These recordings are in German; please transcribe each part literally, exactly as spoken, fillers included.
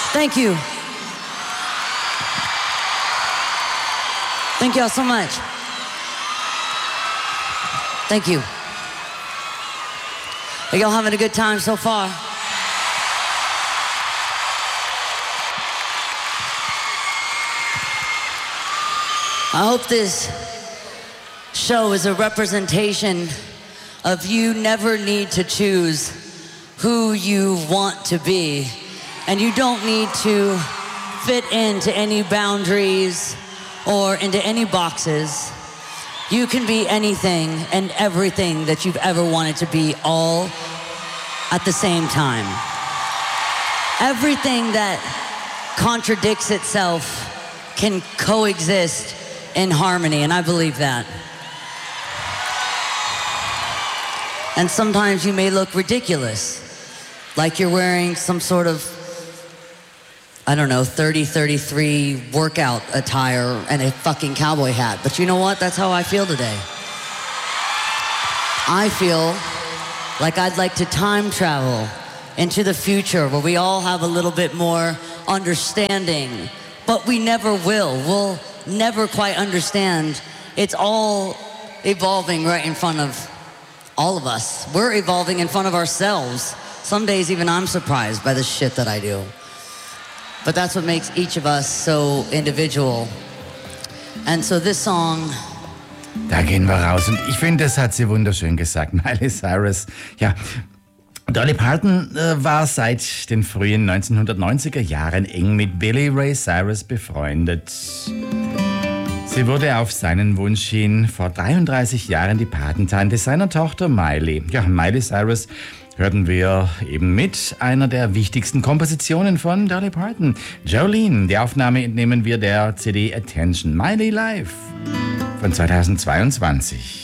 Thank you. Thank y'all so much. Thank you. Are y'all having a good time so far? I hope this show is a representation of you never need to choose who you want to be. And you don't need to fit into any boundaries or into any boxes. You can be anything and everything that you've ever wanted to be all at the same time. Everything that contradicts itself can coexist in harmony, and I believe that. And sometimes you may look ridiculous, like you're wearing some sort of, I don't know, thirty thirty-three workout attire and a fucking cowboy hat. But you know what? That's how I feel today. I feel like I'd like to time travel into the future where we all have a little bit more understanding, but we never will. We'll never quite understand. It's all evolving right in front of all of us. We're evolving in front of ourselves. Some days even I'm surprised by the shit that I do. But that's what makes each of us so individual. And so this song... Da gehen wir raus. Und ich finde, das hat sie wunderschön gesagt, Miley Cyrus. Ja, Dolly Parton äh, war seit den frühen neunzehnhundertneunziger Jahren eng mit Billy Ray Cyrus befreundet. Sie wurde auf seinen Wunsch hin vor dreiunddreißig Jahren die Patentante seiner Tochter Miley. Ja, Miley Cyrus hörten wir eben mit einer der wichtigsten Kompositionen von Dolly Parton, Jolene. Die Aufnahme entnehmen wir der C D Attention, Miley Live von zweitausendzweiundzwanzig.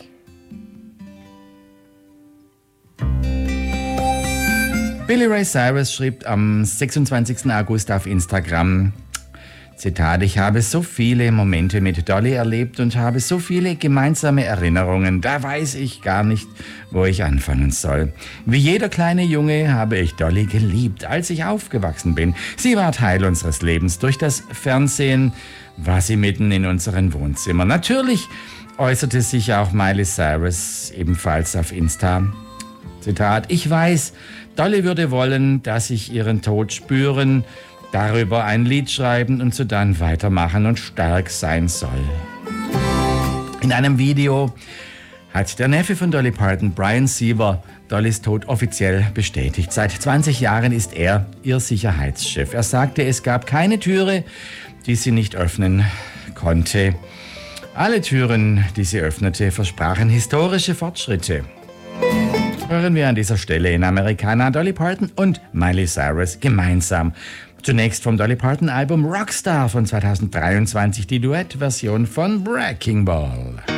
Billy Ray Cyrus schrieb am sechsundzwanzigsten August auf Instagram, Zitat, ich habe so viele Momente mit Dolly erlebt und habe so viele gemeinsame Erinnerungen, da weiß ich gar nicht, wo ich anfangen soll. Wie jeder kleine Junge habe ich Dolly geliebt, als ich aufgewachsen bin. Sie war Teil unseres Lebens. Durch das Fernsehen war sie mitten in unseren Wohnzimmern. Natürlich äußerte sich auch Miley Cyrus ebenfalls auf Insta. Zitat, ich weiß, Dolly würde wollen, dass ich ihren Tod spüren, darüber ein Lied schreiben und so dann weitermachen und stark sein soll. In einem Video hat der Neffe von Dolly Parton, Brian Siever, Dollys Tod offiziell bestätigt. Seit zwanzig Jahren ist er ihr Sicherheitschef. Er sagte, es gab keine Türe, die sie nicht öffnen konnte. Alle Türen, die sie öffnete, versprachen historische Fortschritte. Hören wir an dieser Stelle in Americana Dolly Parton und Miley Cyrus gemeinsam. Zunächst vom Dolly Parton Album Rockstar von zweitausenddreiundzwanzig die Duettversion von Wrecking Ball.